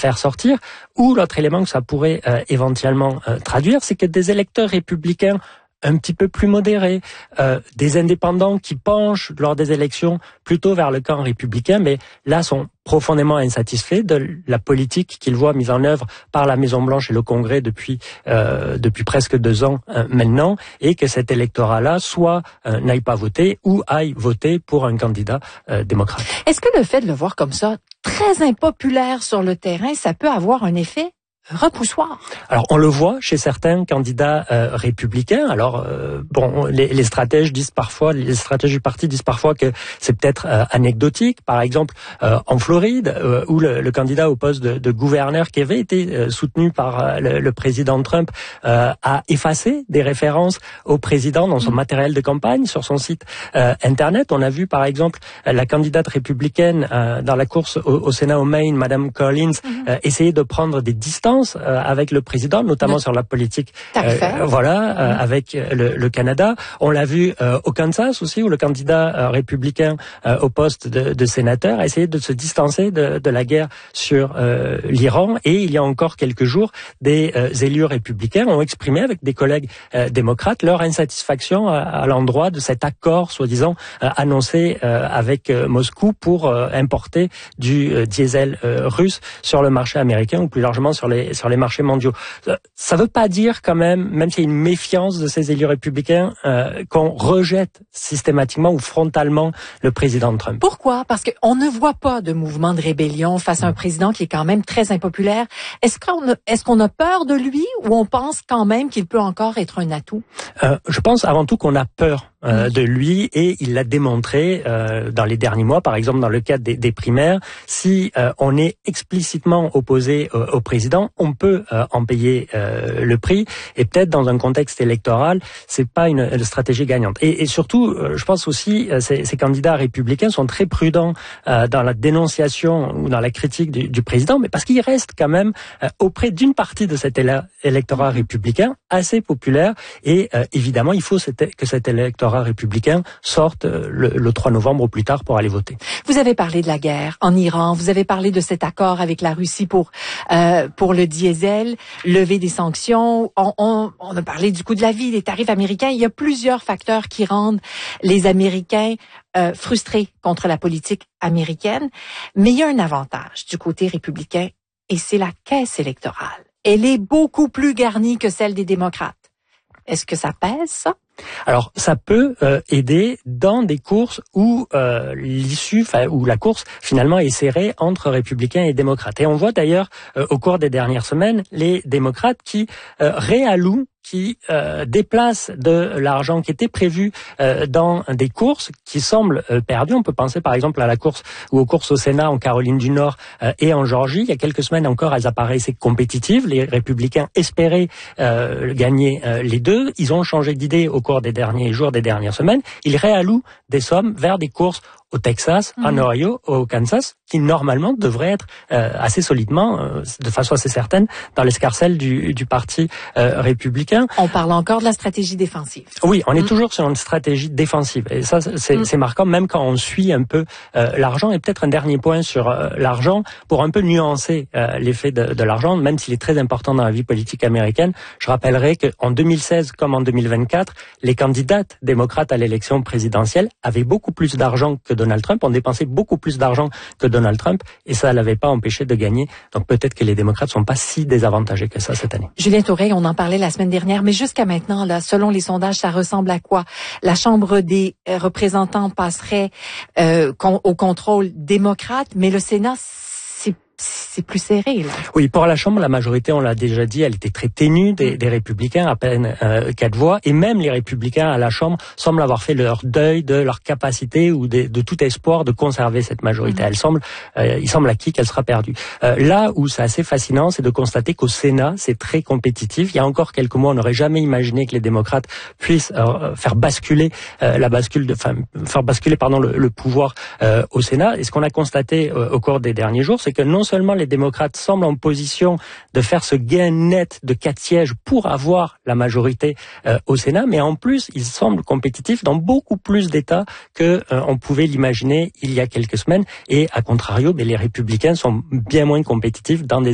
faire sortir. Ou l'autre élément que ça pourrait éventuellement traduire, c'est que des électeurs républicains un petit peu plus modérés, des indépendants qui penchent lors des élections plutôt vers le camp républicain, mais là sont profondément insatisfaits de la politique qu'ils voient mise en œuvre par la Maison-Blanche et le Congrès depuis presque 2 ans maintenant, et que cet électorat-là soit n'aille pas voter ou aille voter pour un candidat démocrate. Est-ce que le fait de le voir comme ça, très impopulaire sur le terrain, ça peut avoir un effet repoussoir? Alors on le voit chez certains candidats républicains. Alors les stratèges disent parfois, les stratèges du parti disent parfois que c'est peut-être anecdotique. Par exemple en Floride, où le candidat au poste de gouverneur qui avait été soutenu par le président Trump a effacé des références au président dans son matériel de campagne sur son site internet. On a vu par exemple la candidate républicaine dans la course au Sénat au Maine, Madame Collins, essayer de prendre des distances avec le président, notamment sur la politique, avec le Canada. On l'a vu au Kansas aussi, où le candidat républicain au poste de sénateur a essayé de se distancer de la guerre sur l'Iran. Et il y a encore quelques jours, des élus républicains ont exprimé avec des collègues démocrates leur insatisfaction à l'endroit de cet accord, soi-disant, annoncé avec Moscou pour importer du diesel russe sur le marché américain, ou plus largement sur les marchés mondiaux. Ça veut pas dire quand même s'il y a une méfiance de ces élus républicains, qu'on rejette systématiquement ou frontalement le président Trump. Pourquoi? Parce qu'on ne voit pas de mouvement de rébellion face à un président qui est quand même très impopulaire. Est-ce qu'on a peur de lui, ou on pense quand même qu'il peut encore être un atout? Je pense avant tout qu'on a peur de lui, et il l'a démontré dans les derniers mois, par exemple dans le cadre des primaires. Si on est explicitement opposé au président, on peut en payer le prix, et peut-être dans un contexte électoral, c'est pas une stratégie gagnante. Et surtout, je pense aussi, ces candidats républicains sont très prudents dans la dénonciation ou dans la critique du président, mais parce qu'il reste quand même auprès d'une partie de cet électorat républicain assez populaire, et évidemment, il faut que cet électorat républicain sorte le 3 novembre au plus tard pour aller voter. Vous avez parlé de la guerre en Iran, vous avez parlé de cet accord avec la Russie pour le diesel, lever des sanctions, on a parlé du coût de la vie, des tarifs américains. Il y a plusieurs facteurs qui rendent les Américains frustrés contre la politique américaine, mais il y a un avantage du côté républicain, et c'est la caisse électorale. Elle est beaucoup plus garnie que celle des démocrates. Est-ce que ça pèse, ça? Alors, ça peut aider dans des courses où où la course finalement est serrée entre républicains et démocrates. Et on voit d'ailleurs au cours des dernières semaines les démocrates qui réallouent, qui déplacent de l'argent qui était prévu dans des courses qui semblent perdues. On peut penser par exemple à la course ou aux courses au Sénat en Caroline du Nord et en Géorgie. Il y a quelques semaines encore, elles apparaissaient compétitives. Les républicains espéraient gagner les deux. Ils ont changé d'idée au cours des derniers jours, des dernières semaines. Ils réallouent des sommes vers des courses au Texas, en Ohio, au Kansas, qui normalement devraient être assez solidement, de façon assez certaine, dans l'escarcelle du parti républicain. On parle encore de la stratégie défensive. Oui, on est toujours sur une stratégie défensive. Et ça, c'est marquant, même quand on suit un peu l'argent. Et peut-être un dernier point sur l'argent, pour un peu nuancer l'effet de l'argent, même s'il est très important dans la vie politique américaine. Je rappellerai qu'en 2016 comme en 2024, les candidates démocrates à l'élection présidentielle avaient beaucoup plus d'argent que Donald Trump, ont dépensé beaucoup plus d'argent que Donald Trump, et ça ne l'avait pas empêché de gagner. Donc peut-être que les démocrates sont pas si désavantagés que ça cette année. Julien Toureille, on en parlait la semaine dernière, mais jusqu'à maintenant, là, selon les sondages, ça ressemble à quoi? La Chambre des représentants passerait au contrôle démocrate, mais le Sénat, c'est plus serré, là. Oui, pour la Chambre, la majorité, on l'a déjà dit, elle était très ténue des républicains, à peine 4 voix, et même les républicains à la Chambre semblent avoir fait leur deuil de leur capacité ou de tout espoir de conserver cette majorité. Il semble acquis qu'elle sera perdue. Là où c'est assez fascinant, c'est de constater qu'au Sénat, c'est très compétitif. Il y a encore quelques mois, on n'aurait jamais imaginé que les démocrates puissent faire basculer le pouvoir au Sénat. Et ce qu'on a constaté au cours des derniers jours, c'est que non seulement les démocrates semblent en position de faire ce gain net de 4 sièges pour avoir la majorité au Sénat, mais en plus, ils semblent compétitifs dans beaucoup plus d'États que on pouvait l'imaginer il y a quelques semaines. Et à contrario, les républicains sont bien moins compétitifs dans des